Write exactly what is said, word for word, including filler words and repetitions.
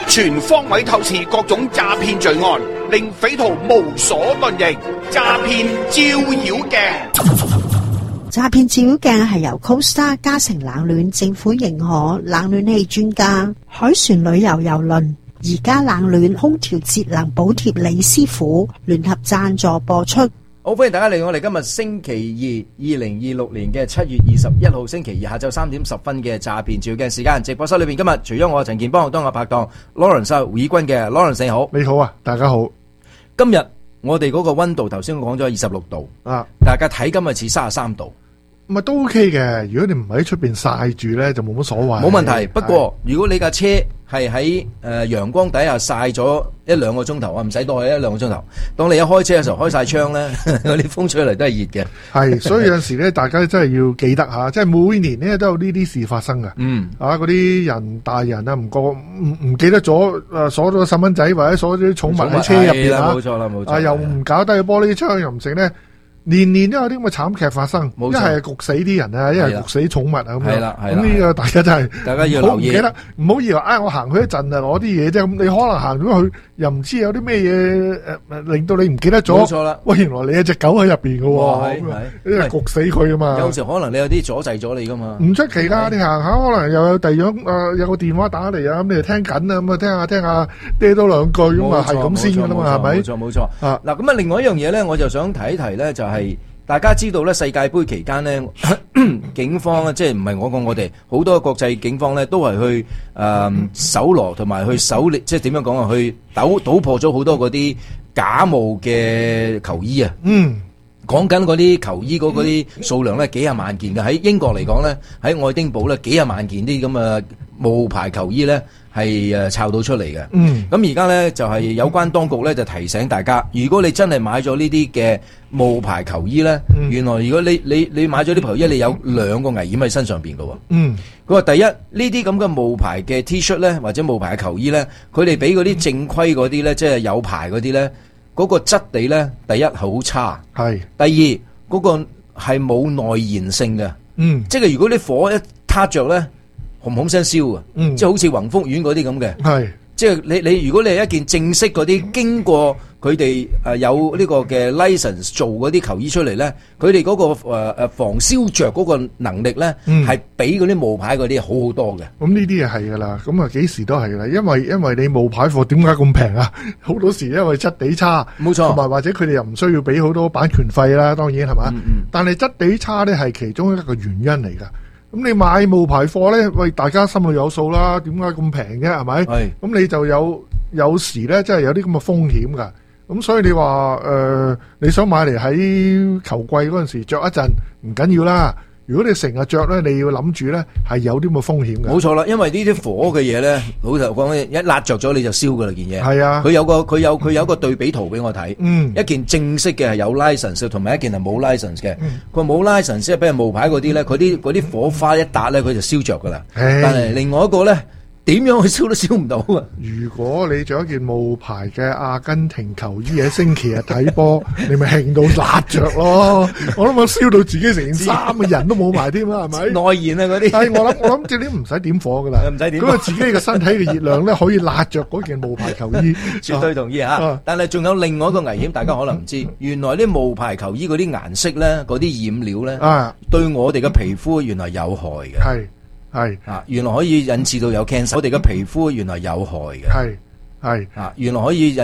全方位透視各種詐騙罪案，令匪徒無所遁形。詐騙照妖鏡。 詐騙照妖鏡係由 Costa 嘉誠冷暖政府認可冷暖氣專家海船旅遊郵輪而家冷暖空調節能補貼李師傅聯合贊助播出。 好，歡迎大家嚟我哋今日星期二，二零二六年嘅七月二十一號星期二下晝三點十分嘅詐騙照妖鏡時間。直播室裏邊今日除咗我陳健邦當我拍檔 Lawrence 胡以軍嘅 Lawrence 你好， 你好啊，大家好。 今日我哋嗰個溫度頭先我講咗二十六度啊，大家睇今日似三十三度。 咁啊都 OK 嘅，如果你唔喺出邊曬住咧，就冇乜所謂。 冇問題。不過如果你架車係喺誒陽光底下曬咗一兩個鐘頭啊，唔使多係一兩個鐘頭。當你一開車嘅時候開晒窗咧，嗰啲風吹嚟都係熱嘅。係， 所以有陣時咧，大家真係要記得吓，即係每年咧都有呢啲事發生嘅。嗯，啊嗰啲人大人啊，唔覺唔唔記得咗誒鎖咗細蚊仔或者鎖咗啲寵物喺車入邊啊，冇錯啦冇錯。啊又唔搞低個玻璃窗又唔成咧。年年都有啲咁嘅慘劇發生，一係焗死啲人啊，一係焗死寵物啊咁樣。係啦，係啦。咁呢個大家真係大家要留意。唔記得，唔好以為啊，我行去一陣啊，攞啲嘢啫。咁你可能行咗去，又唔知有啲咩嘢誒，令到你唔記得咗。冇錯啦。喂，原來你有隻狗喺入邊噶喎，因為焗死佢啊嘛。有時可能你有啲阻滯咗你噶嘛。唔出奇噶，你行下可能又有第二樣誒，有個電話打嚟啊，咁你就聽緊啊，咁啊聽下聽下，嗲多兩句咁啊，係咁先噶啦嘛，係咪？冇錯冇錯。啊，嗱咁啊，另外一樣嘢咧，我就想提一提咧，就係。係大家知道咧，世界盃期間咧，警方啊，即係唔係我講我哋好多國際警方咧，都係去誒、呃、搜羅同埋去搜獵，即係點樣講啊？去搗搗破咗好多嗰啲假冒嘅球衣啊！嗯，講緊嗰啲球衣嗰嗰啲數量咧，幾廿萬件嘅。喺英國嚟講咧，喺愛丁堡咧，幾廿萬件啲咁嘅冒牌球衣咧。係誒抄到出嚟嘅，嗯，咁而家咧就係、是、有關當局咧就提醒大家，如果你真係買咗呢啲嘅冒牌球衣咧，嗯、原來如果你你你買咗啲球衣，你有兩個危險喺身上邊嘅，嗯，佢話第一呢啲咁嘅冒牌嘅 T 恤咧或者冒牌嘅球衣咧，佢哋俾嗰啲正規嗰啲咧，即係有牌嗰啲咧，嗰、嗰個質地咧，第一係好差，係，第二嗰、嗰個係冇耐燃性嘅，嗯，即係如果啲火一撻着咧。轟轟聲燒啊！嗯、即係好似宏福苑嗰啲咁嘅，係即係你你如果你係一件正式嗰啲經過佢哋誒有呢個嘅 license 做嗰啲球衣出嚟咧，佢哋嗰個誒誒防燒着嗰個能力咧係比嗰啲冒牌嗰啲好好多嘅。咁呢啲嘢係噶啦，咁啊幾時都係噶啦，因為因為你冒牌貨點解咁平啊？好多時因為質地差，冇錯，同埋或者佢哋又唔需要俾好多版權費啦，當然係嘛。嗯嗯、但係質地差咧係其中一個原因嚟噶。咁你買冒牌貨咧，喂，大家心裏有數啦，點解咁平嘅係咪？係，咁你就有有時咧，真係有啲咁嘅風險噶。咁所以你話誒、呃，你想買嚟喺球季嗰陣時着一陣唔緊要啦。如果你成日着咧，你要諗住咧係有啲咁嘅風險嘅。冇錯啦，因為呢啲火嘅嘢咧，老實講，一辣着咗你就燒噶啦件嘢。係啊，佢有個佢有佢有一個對比圖俾我睇。嗯，一件正式嘅係有 license，同埋一件係冇 license 嘅。佢冇 license 即係俾人冒牌嗰啲咧，佢啲嗰啲火花一笪咧，佢就燒着噶啦。但係另外一個咧。點樣去燒都燒唔到啊！如果你着一件冒牌嘅阿根廷球衣喺星期日睇波，你咪興到辣着咯！我諗我燒到自己成件衫嘅人都冇埋添啦，係咪？內燃啊嗰啲！但係我諗我諗，即係你唔使點火噶啦，唔使點。咁啊，自己嘅身體嘅熱量咧，可以辣着嗰件冒牌球衣。絕對同意吓！啊、但係仲有另外一個危險，大家可能唔知，原來啲冒牌球衣嗰啲顏色咧，嗰啲染料咧，啊、對我哋嘅皮膚原來有害嘅。係。係啊，原來可以引致到有 cancer。我哋嘅皮膚原來有害嘅。係係啊，原來可以引